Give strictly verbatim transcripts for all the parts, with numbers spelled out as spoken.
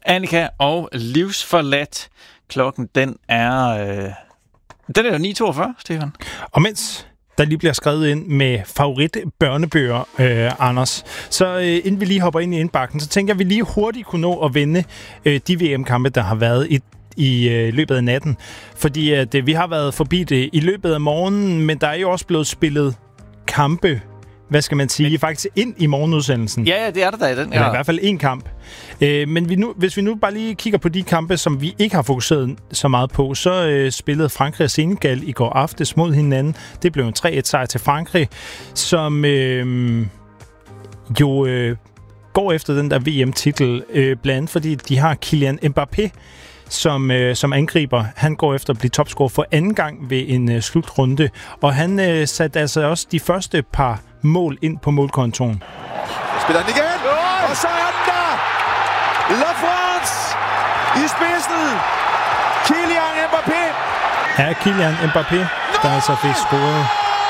Annika og Livsforladt. Klokken, den er... Øh, den er jo ni toogfyrre, Stefan. Og mens der lige bliver skrevet ind med favorit børnebøger, øh, Anders, så øh, inden vi lige hopper ind i indbakken, så tænker jeg, at vi lige hurtigt kunne nå at vinde øh, de V M-kampe, der har været i i øh, løbet af natten. Fordi at, øh, vi har været forbi det i løbet af morgenen, men der er jo også blevet spillet kampe, hvad skal man sige, men faktisk ind i morgenudsendelsen. Ja, ja, det er der da i den. Ja. Eller i hvert fald én kamp. Øh, men vi nu, hvis vi nu bare lige kigger på de kampe, som vi ikke har fokuseret så meget på, så øh, spillede Frankrig og Senegal i går aftes mod hinanden. Det blev en tre et sejr til Frankrig, som øh, jo øh, går efter den der V M-titel, øh, blandt andet fordi de har Kylian Mbappé, Som, øh, som angriber. Han går efter at blive topscorer for anden gang ved en øh, slutrunde. Og han øh, satte altså også de første par mål ind på målkontoen. Spiller den igen, og så er den der! La France i spidsen! Kylian Mbappé! Er Kylian Mbappé, der altså fik scoret.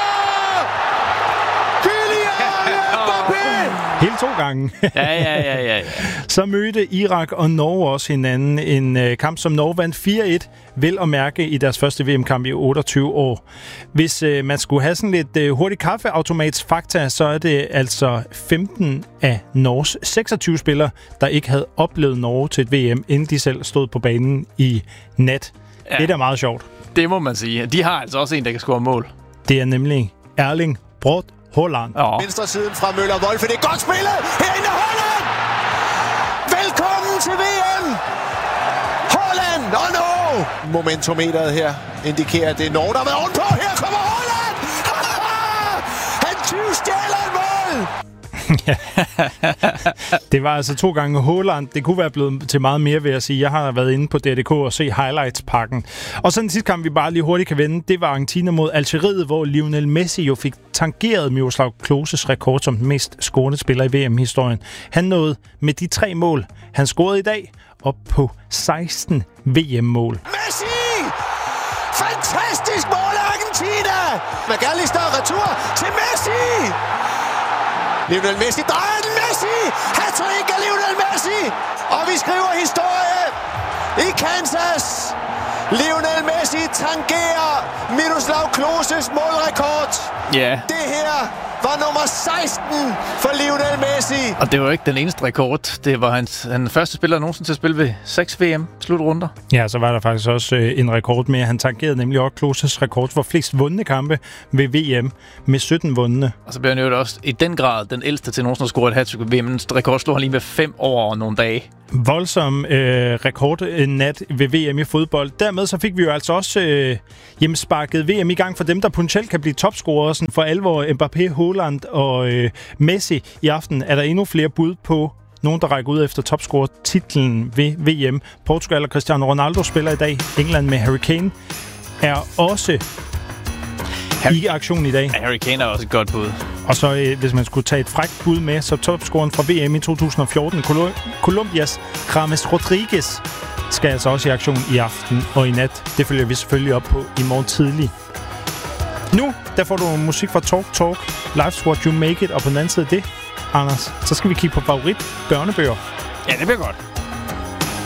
Hele to gange. ja, ja, ja, ja, ja. Så mødte Irak og Norge også hinanden. En øh, kamp, som Norge vandt fire et, vel at mærke i deres første V M-kamp i otteogtyve år. Hvis øh, man skulle have sådan lidt øh, hurtigt kaffeautomatsfakta, så er det altså femten af Norges seksogtyve spillere, der ikke havde oplevet Norge til et V M, inden de selv stod på banen i nat. Ja. Det er da meget sjovt. Det må man sige. De har altså også en, der kan score mål. Det er nemlig Erling Braut Haaland. Oh. Venstre siden fra Møller Wolfe. Det er godt spillet. Herinde Haaland. Velkommen til V M. Haaland. Oh no. Momentometeret her indikerer, at det er Norge, der har været ovenpå. Her kommer Haaland. Han tyvstjæler et mål. Det var altså to gange Haaland. Det kunne være blevet til meget mere, vil jeg sige. Jeg har været inde på D R K og se highlights-pakken. Og så den sidste kamp, vi bare lige hurtigt kan vende, det var Argentina mod Algeriet, hvor Lionel Messi jo fik tangeret Miroslav Kloses rekord som den mest scorende spiller i V M-historien. Han nåede med de tre mål, han scorede i dag, op på seksten V M-mål. Messi! Fantastisk mål af Argentina! McAllister retur til Messi! Lionel Messi drejer den. Messi! Hat-trick af Lionel Messi! Og vi skriver historie i Kansas. Lionel Messi tangerer Miroslav Kloses målrekord. Ja. Yeah. Det her var nummer seksten for Lionel Messi. Og det var ikke den eneste rekord. Det var hans, hans første spiller nogensinde til at spille ved seks V M-slutrunder. Ja, så var der faktisk også øh, en rekord mere. Han tangerede nemlig også Kloses rekord for flest vundne kampe ved V M med sytten vundne. Og så blev han jo også i den grad den ældste til nogensinde at score et hat-trick ved V M. Rekord slog han lige med fem år og nogle dage. Voldsom øh, rekordnat ved V M i fodbold. Dermed så fik vi jo altså også øh, hjemmesparket V M i gang for dem, der potentielt kan blive topscorere. Sådan for alvor Mbappé, Haaland og øh, Messi. I aften er der endnu flere bud på nogen, der rækker ud efter topscorer-titlen ved V M. Portugal og Cristiano Ronaldo spiller i dag. England med Harry Kane er også Harry... i aktion i dag. Ja, Harry Kane er også et godt bud. Og så øh, hvis man skulle tage et frækt bud med, så topscoren fra V M i to tusind og fjorten, Col- Colombias James Rodriguez, skal altså også i aktion i aften og i nat. Det følger vi selvfølgelig op på i morgen tidlig. Nu, der får du musik fra Talk Talk, Life's What You Make It, og på den anden side af det, Anders, så skal vi kigge på favorit børnebøger. Ja, det bliver godt.